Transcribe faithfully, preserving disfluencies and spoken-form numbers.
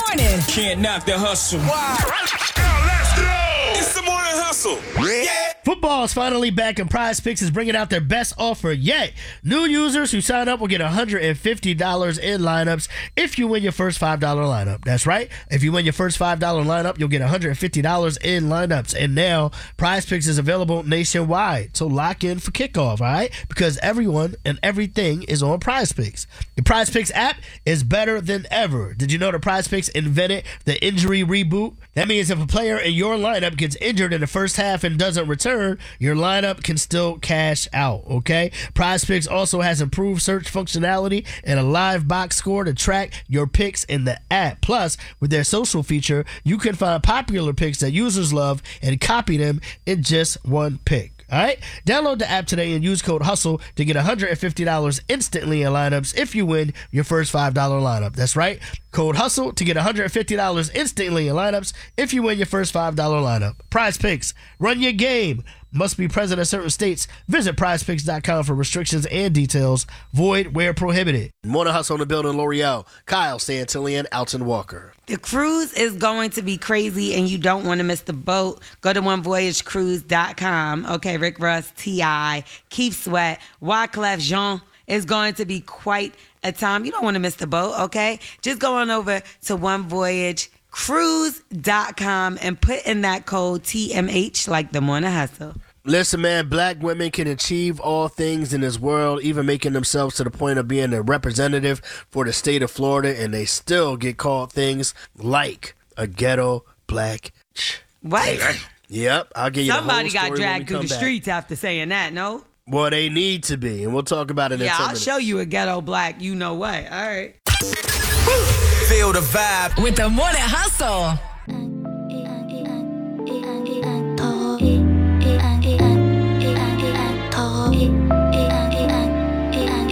morning. Can't knock the hustle. Wow. Let's go. It's the morning hustle. Yeah. Football is finally back, and Prize Picks is bringing out their best offer yet. New users who sign up will get one hundred fifty dollars in lineups if you win your first five dollar lineup. That's right. If you win your first five dollar lineup, you'll get one hundred fifty dollars in lineups. And now, Prize Picks is available nationwide. So lock in for kickoff, all right? Because everyone and everything is on Prize Picks. The Prize Picks app is better than ever. Did you know the Prize Picks invented the injury reboot? That means if a player in your lineup gets injured in the first half and doesn't return, your lineup can still cash out, okay? Prize Picks also has improved search functionality and a live box score to track your picks in the app. Plus, with their social feature, you can find popular picks that users love and copy them in just one pick. All right? Download the app today and use code HUSTLE to get one hundred fifty dollars instantly in lineups if you win your first five dollar lineup. That's right. Code HUSTLE to get one hundred fifty dollars instantly in lineups if you win your first five dollar lineup. Prize Picks. Run your game. Must be present in certain states. Visit prize picks dot com for restrictions and details. Void where prohibited. Morning Hustle on the building, L'Oreal. Kyle Santillan, Alton Walker. The cruise is going to be crazy, and you don't want to miss the boat. Go to one voyage cruise dot com. Okay, Rick Ross, T I, Keith Sweat, Wyclef Jean. It's going to be quite a time. You don't want to miss the boat, okay? Just go on over to one voyage cruise dot com and put in that code T M H like the Morning Hustle. Listen, man, black women can achieve all things in this world, even making themselves to the point of being a representative for the state of Florida, and they still get called things like a ghetto black ch. What? Yep, I'll give you Somebody the whole story got dragged through the back. streets after saying that, no? Well, they need to be, and we'll talk about it in Yeah, ten I'll minutes. show you a ghetto black, you know what. All right. Feel the vibe With the morning hustle.